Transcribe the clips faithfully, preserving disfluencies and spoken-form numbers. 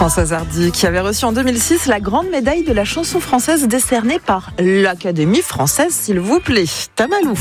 Françoise Hardy, qui avait reçu en deux mille six la grande médaille de la chanson française décernée par l'Académie française, s'il vous plaît. Tamalou.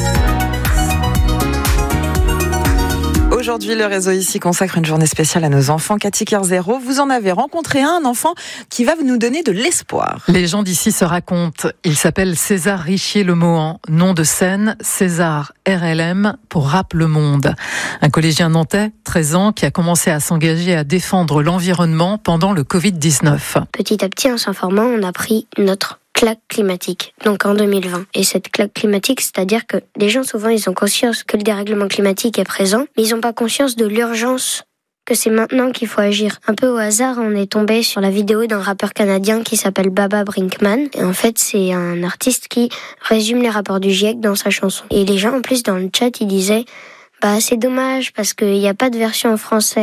Aujourd'hui, le réseau ici consacre une journée spéciale à nos enfants. Cathy Kerzero, vous en avez rencontré un, un enfant qui va nous donner de l'espoir. Les gens d'ici se racontent. Il s'appelle César Richier-Le-Mohan. Nom de scène, César R L M pour Rap Le Monde. Un collégien nantais, treize ans, qui a commencé à s'engager à défendre l'environnement pendant le covid dix-neuf. Petit à petit, en s'informant, on a pris notre claque climatique, donc en deux mille vingt. Et cette claque climatique, c'est-à-dire que les gens, souvent, ils ont conscience que le dérèglement climatique est présent, mais ils n'ont pas conscience de l'urgence, que c'est maintenant qu'il faut agir. Un peu au hasard, on est tombé sur la vidéo d'un rappeur canadien qui s'appelle Baba Brinkman. Et en fait, c'est un artiste qui résume les rapports du GIEC dans sa chanson. Et les gens, en plus, dans le chat, ils disaient « Bah, c'est dommage, parce qu'il n'y a pas de version en français. »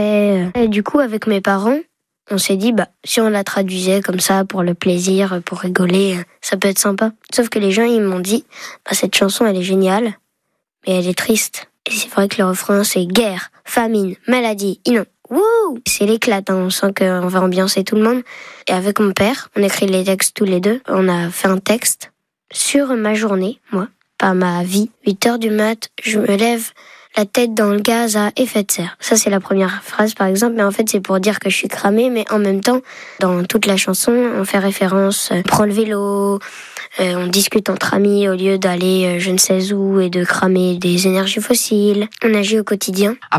Et du coup, avec mes parents, on s'est dit, bah, si on la traduisait comme ça, pour le plaisir, pour rigoler, ça peut être sympa. Sauf que les gens, ils m'ont dit, bah, cette chanson, elle est géniale, mais elle est triste. Et c'est vrai que le refrain, c'est guerre, famine, maladie, inon. Wouh! C'est l'éclate, hein. On sent qu'on va ambiancer tout le monde. Et avec mon père, on écrit les textes tous les deux. On a fait un texte sur ma journée, moi, pas ma vie. huit heures du mat, je me lève, la tête dans le gaz à effet de serre. Ça, c'est la première phrase, par exemple. Mais en fait, c'est pour dire que je suis cramée. Mais en même temps, dans toute la chanson, on fait référence, euh, prends le vélo, euh, on discute entre amis au lieu d'aller euh, je ne sais où et de cramer des énergies fossiles. On agit au quotidien.